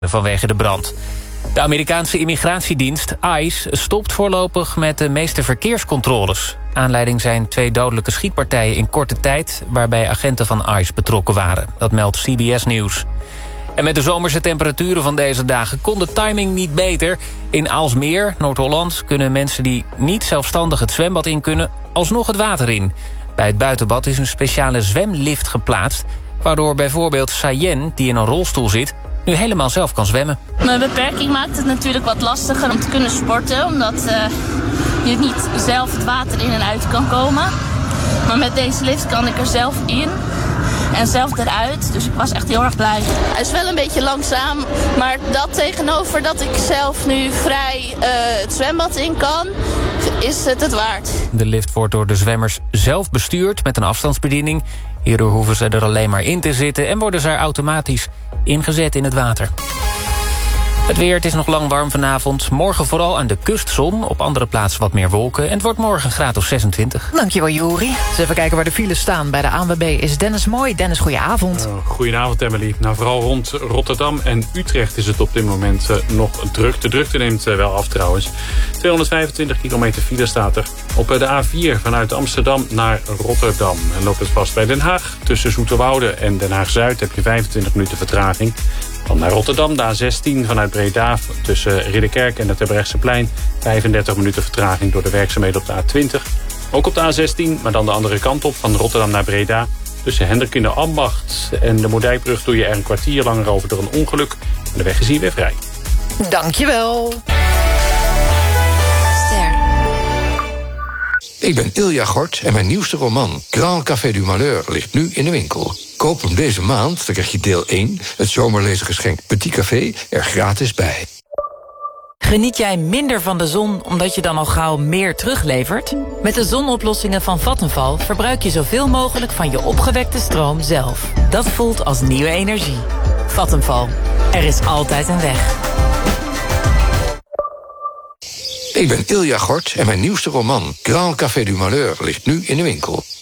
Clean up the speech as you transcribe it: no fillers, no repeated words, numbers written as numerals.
vanwege de brand. De Amerikaanse immigratiedienst ICE stopt voorlopig met de meeste verkeerscontroles. Aanleiding zijn 2 dodelijke schietpartijen in korte tijd, waarbij agenten van ICE betrokken waren. Dat meldt CBS News. En met de zomerse temperaturen van deze dagen kon de timing niet beter. In Aalsmeer, Noord-Holland, kunnen mensen die niet zelfstandig het zwembad in kunnen alsnog het water in. Bij het buitenbad is een speciale zwemlift geplaatst, waardoor bijvoorbeeld Sayen, die in een rolstoel zit, nu helemaal zelf kan zwemmen. Mijn beperking maakt het natuurlijk wat lastiger om te kunnen sporten, omdat je niet zelf het water in en uit kan komen. Maar met deze lift kan ik er zelf in en zelf eruit, dus ik was echt heel erg blij. Hij is wel een beetje langzaam, maar dat tegenover dat ik zelf nu vrij het zwembad in kan, is het waard. De lift wordt door de zwemmers zelf bestuurd met een afstandsbediening. Hierdoor hoeven ze er alleen maar in te zitten en worden ze er automatisch ingezet in het water. Het weer, het is nog lang warm vanavond. Morgen vooral aan de kust zon, op andere plaatsen wat meer wolken. En het wordt morgen een graad of 26. Dankjewel, Jori. Dus even kijken waar de files staan. Bij de ANWB is Dennis Mooi. Dennis, goedenavond. Goedenavond, Emily. Nou, vooral rond Rotterdam en Utrecht is het op dit moment nog druk. De drukte neemt wel af trouwens. 225 kilometer file staat er. Op de A4 vanuit Amsterdam naar Rotterdam. En loopt het vast bij Den Haag. Tussen Zoeterwoude en Den Haag-Zuid heb je 25 minuten vertraging. Dan naar Rotterdam, de A16 vanuit Breda tussen Ridderkerk en het Terbrechtseplein. 35 minuten vertraging door de werkzaamheden op de A20. Ook op de A16, maar dan de andere kant op, van Rotterdam naar Breda. Tussen Hendrik Ambacht en de Moerdijkbrug doe je er een kwartier langer over door een ongeluk. En de weg is hier weer vrij. Dankjewel. Ik ben Ilja Gort en mijn nieuwste roman, Grand Café du Malheur, ligt nu in de winkel. Koop hem deze maand, dan krijg je deel 1, het zomerlezengeschenk Petit Café, er gratis bij. Geniet jij minder van de zon omdat je dan al gauw meer teruglevert? Met de zonoplossingen van Vattenfall verbruik je zoveel mogelijk van je opgewekte stroom zelf. Dat voelt als nieuwe energie. Vattenfall. Er is altijd een weg. Ik ben Ilja Gort en mijn nieuwste roman, Grand Café du Malheur, ligt nu in de winkel.